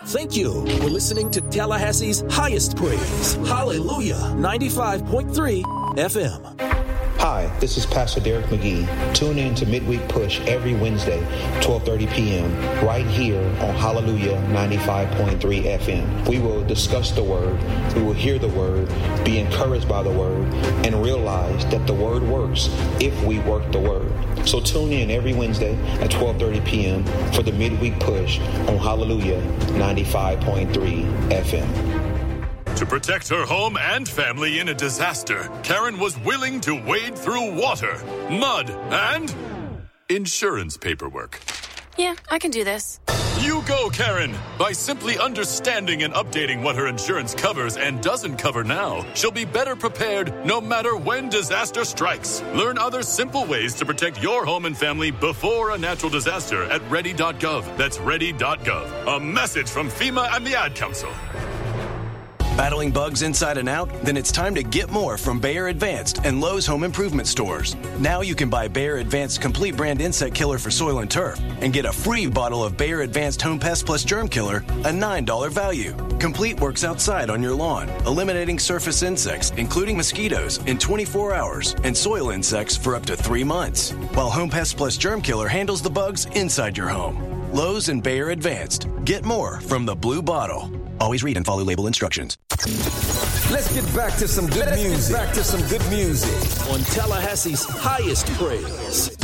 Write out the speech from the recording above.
Thank you for listening to Tallahassee's highest praise. Hallelujah 95.3 FM. Hi, this is Pastor Derek McGee. Tune in to Midweek Push every Wednesday, 12:30 p.m., right here on Hallelujah 95.3 FM. We will discuss the Word, we will hear the Word, be encouraged by the Word, and realize that the Word works if we work the Word. So tune in every Wednesday at 12:30 p.m. for the Midweek Push on Hallelujah 95.3 FM. To protect her home and family in a disaster, Karen was willing to wade through water, mud, and insurance paperwork. Yeah, I can do this. You go, Karen! By simply understanding and updating what her insurance covers and doesn't cover now, she'll be better prepared no matter when disaster strikes. Learn other simple ways to protect your home and family before a natural disaster at ready.gov. That's ready.gov. A message from FEMA and the Ad Council. Battling bugs inside and out? Then it's time to get more from Bayer Advanced and Lowe's Home Improvement stores. Now you can buy Bayer Advanced Complete Brand Insect Killer for soil and turf and get a free bottle of Bayer Advanced Home Pest Plus Germ Killer, a $9 value. Complete works outside on your lawn, eliminating surface insects, including mosquitoes, in 24 hours and soil insects for up to 3 months. While Home Pest Plus Germ Killer handles the bugs inside your home. Lowe's and Bayer Advanced. Get more from the blue bottle. Always read and follow label instructions. Let's get back to some good music. On Tallahassee's highest praise.